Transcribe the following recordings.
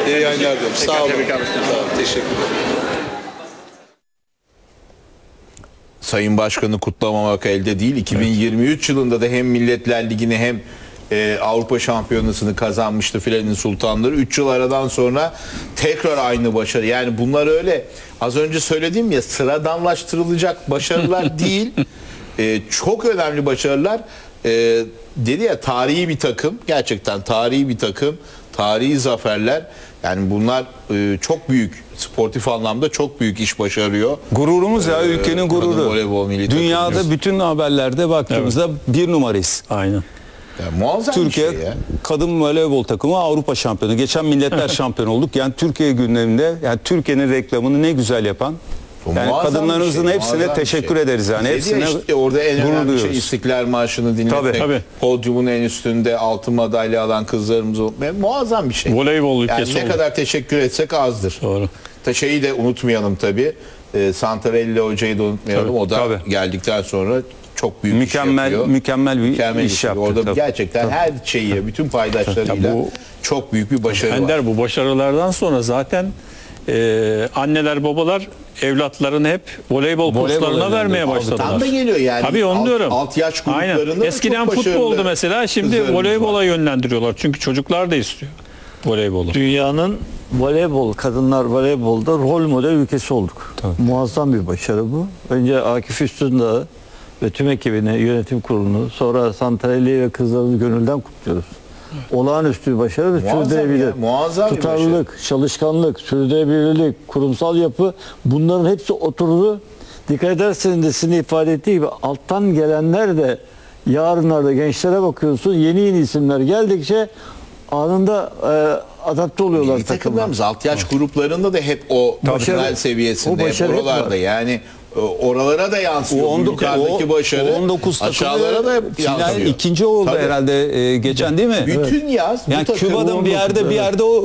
İyi yayınlar diyorum. Sağ olun. Sağ olun. Teşekkür ederim. Sayın Başkan'ı kutlamamak elde değil. 2023 yılında da hem Milletler Ligi'ni hem Avrupa Şampiyonası'nı kazanmıştı Filenin Sultanları. 3 yıl aradan sonra tekrar aynı başarı. Yani bunlar öyle az önce söylediğim ya, sıradanlaştırılacak başarılar değil. Çok önemli başarılar. Dedi ya, tarihi bir takım. Gerçekten tarihi bir takım. Tarihi zaferler. Yani bunlar çok büyük, sportif anlamda çok büyük iş başarıyor. Gururumuz ya, ülkenin gururu. Dünyada takımımız. Bütün haberlerde baktığımızda bir numarayız. Aynen. Yani muazzam Türkiye bir şey ya. kadın voleybol takımı Avrupa şampiyonu. Geçen Milletler şampiyonu olduk. Yani Türkiye gündeminde, yani Türkiye'nin reklamını ne güzel yapan. Yani kadınlarımızın hepsine teşekkür ederiz yani. Hepsine işte orada en önemli şey İstiklal Marşı'nı dinlemek. Tabii. Podyumun en üstünde altın madalya alan kızlarımız, muazzam bir şey. Voleybol ülkesi yani ne kadar teşekkür etsek azdır. Doğru. Şeyi de unutmayalım tabii. Santarelli Hoca'yı da unutmayalım. Tabii, o da geldikten sonra çok büyük iş yapıyor. Mükemmel bir iş yaptı. Orada gerçekten her şeyi, bütün paydaşlarıyla çok büyük bir başarı Ender, var. bu başarılardan sonra zaten anneler babalar evlatlarını hep voleybol kurslarına vermeye başladılar. Tam da geliyor yani. Tabii onu diyorum. Alt yaş gruplarında. Aynen. Eskiden futboldu mesela, şimdi voleybola yönlendiriyorlar. Çünkü çocuklar da istiyor voleybolu. Dünyanın voleybol, kadınlar voleybolda rol model ülkesi olduk. Tabii. Muazzam bir başarı bu. Önce Akif Üstündağ ve tüm ekibini, yönetim kurulunu, sonra Santarelli ve kızlarını gönülden kutluyoruz. Olağanüstü bir başarı ve sürdürülebilir. Muazzam tutarlılık, çalışkanlık, sürdürülebilirlik, kurumsal yapı, bunların hepsi oturdu. Dikkat ederseniz de sizin ifade ettiği gibi alttan gelenler de, yarınlarda gençlere bakıyorsun, yeni isimler geldikçe anında adapte oluyorlar takımlar. Takımlarımız alt yaş gruplarında da hep o başarı seviyesinde, hep oralarda yani. Oralara da yansıyor. Yukarıdaki başarı 19 aşağılara da yansıyor. İkinci oldu herhalde geçen, değil mi? Bütün yaz yani Küba'dan bir yerde o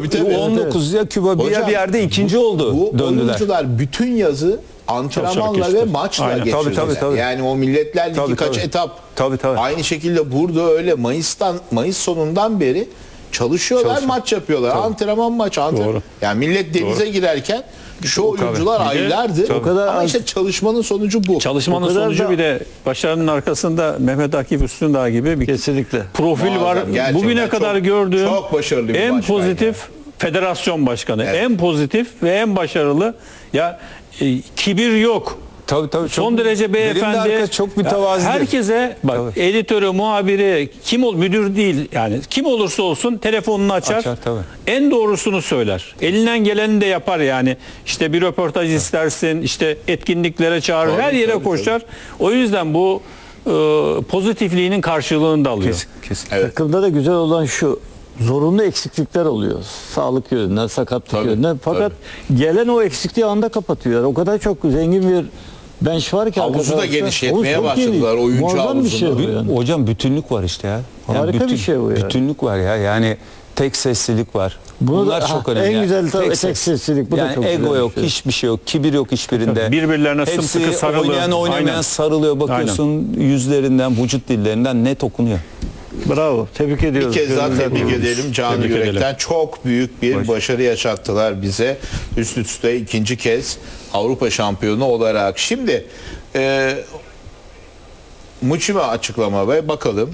19 ya Küba bir yerde ikinci oldu. Bu döndüler. oyuncular bütün yazı antrenmanla ve maçla geçirdiler. Tabii. Yani o Milletler Ligi kaç etap. Tabii. Aynı şekilde burada öyle Mayıs sonundan beri çalışıyorlar, maç yapıyorlar. Antrenman maç. Doğru. Yani millet denize girerken şu oyuncular aylardır. O kadar ama işte çalışmanın sonucu bu. Çalışmanın sonucu bir de başarının arkasında Mehmet Akif Üstündağ gibi bir kesinlikle profil var. Gerçekten Bugüne kadar gördüğüm çok başarılı bir en başkan pozitif federasyon başkanı. Evet. En pozitif ve en başarılı. Ya kibir yok. Tabii. Son derece beyefendi. Çok mütevazi. Herkese bak, editörü, muhabiri, müdür değil yani, kim olursa olsun telefonunu açar en doğrusunu söyler. Elinden geleni de yapar yani. İşte bir röportaj istersin, işte etkinliklere çağırır, her yere koşar. O yüzden bu pozitifliğinin karşılığını da alıyor. Kesin. Evet. Takımda da güzel olan şu: zorunlu eksiklikler oluyor. Sağlık yönünden, sakatlık yönünden. Fakat gelen o eksikliği anda kapatıyorlar. O kadar çok zengin bir bench var ki. Havuzu da genişletmeye başladılar. Oyuncu havuzunu. Hocam bütünlük var işte ya. Harika bir şey bu yani. Bütünlük var ya. Yani tek seslilik var. Bunlar çok önemli. En güzel tek seslilik. Bu yani da çok ego yok, şey. hiçbir şey yok, kibir yok hiçbirinde. Birbirlerine sımsıkı sarılıyor. Oynamayan sarılıyor. Bakıyorsun yüzlerinden, vücut dillerinden net okunuyor. Bravo. Tebrik ediyoruz. Bir kez daha tebrik edelim. Canı yürekten çok büyük bir başarı yaşattılar bize. Üst üste ikinci kez Avrupa şampiyonu olarak. Şimdi Muçime açıklama ve bakalım.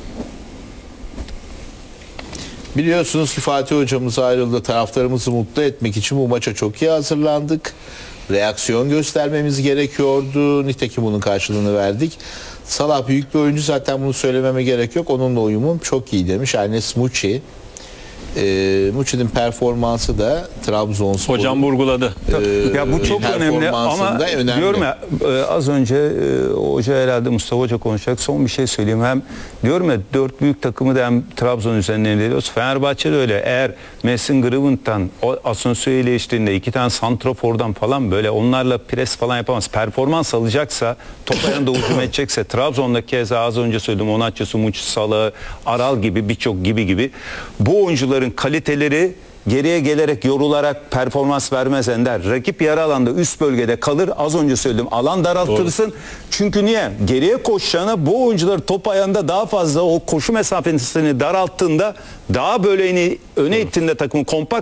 Biliyorsunuz ki Fatih hocamız ayrıldı. Taraftarımızı mutlu etmek için bu maça çok iyi hazırlandık. Reaksiyon göstermemiz gerekiyordu. Nitekim bunun karşılığını verdik. Salah büyük bir oyuncu, zaten bunu söylememe gerek yok. Onunla uyumum çok iyi demiş Ernest Muçi. Muçi'nin performansı da Trabzonspor. Hocam vurguladı. Ya bu çok önemli ama diyorum ya, az önce hoca herhalde Mustafa Hoca konuşacak, son bir şey söyleyeyim. Hem diyorum ya, 4 büyük takımı da hem Trabzon üzerinden ediyoruz. Fenerbahçe'de öyle. Eğer Messi Grivent'tan, o Asensio'yu ile eşliğinde 2 tane santrafordan falan böyle onlarla pres falan yapamaz. Performans alacaksa, top ayağında hücum edecekse, Trabzon'da keza az önce söyledim, Onatçısı, Muçi, Salah'ı, Aral gibi birçok gibi bu oyuncuların kaliteleri geriye gelerek, yorularak performans vermez Ender. Rakip yarı alanda, üst bölgede kalır. Az önce söyledim, alan daraltırsın. Doğru. Çünkü niye? Geriye koşacağına bu oyuncular top ayağında daha fazla o koşu mesafesini daralttığında, daha böyle öne ittiğinde takımı kompakt